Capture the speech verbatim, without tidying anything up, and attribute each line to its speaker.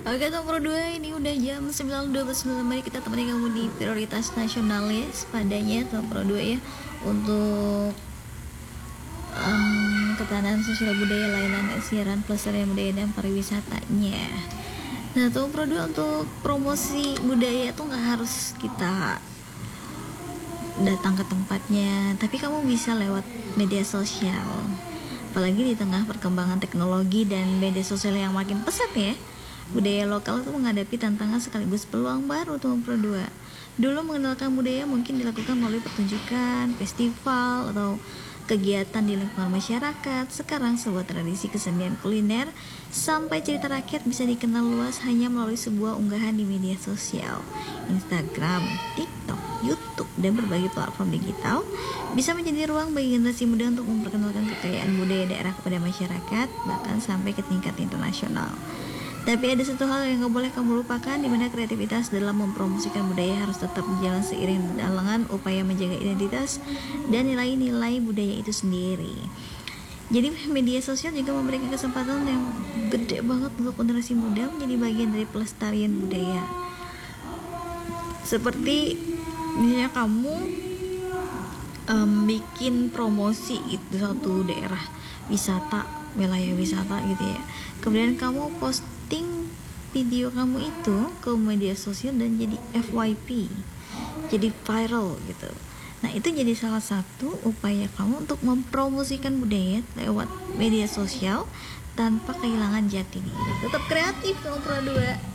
Speaker 1: Oke, nomor dua, ini udah jam sembilan dua puluh sembilan menit. Kita temani kamu di prioritas nasional ya, sepadanya nomor dua ya, untuk um, ketahanan sosial budaya, layanan siaran pelestarian budaya dan pariwisatanya. Nah, tuh nomor dua, untuk promosi budaya tuh nggak harus kita datang ke tempatnya, tapi kamu bisa lewat media sosial. Apalagi di tengah perkembangan teknologi dan media sosial yang makin pesat ya, budaya lokal itu menghadapi tantangan sekaligus peluang baru tuh nomor dua. Dulu mengenalkan budaya mungkin dilakukan melalui pertunjukan, festival, atau kegiatan di lingkungan masyarakat. Sekarang sebuah tradisi kesenian kuliner sampai cerita rakyat bisa dikenal luas hanya melalui sebuah unggahan di media sosial. Instagram, TikTok, YouTube, dan berbagai platform digital bisa menjadi ruang bagi generasi muda untuk memperkenalkan kekayaan budaya daerah kepada masyarakat, bahkan sampai ke tingkat internasional. Tapi ada satu hal yang gak boleh kamu lupakan, di mana kreativitas dalam mempromosikan budaya harus tetap berjalan seiring dengan upaya menjaga identitas dan nilai-nilai budaya itu sendiri. Jadi media sosial juga memberikan kesempatan yang gede banget untuk generasi muda menjadi bagian dari pelestarian budaya. Seperti misalnya kamu um, bikin promosi itu satu daerah wisata, wilayah wisata gitu ya. Kemudian kamu post video kamu itu ke media sosial dan jadi F Y P, jadi viral gitu. Nah, itu jadi salah satu upaya kamu untuk mempromosikan budaya lewat media sosial tanpa kehilangan jati diri. Tetap kreatif nomor dua.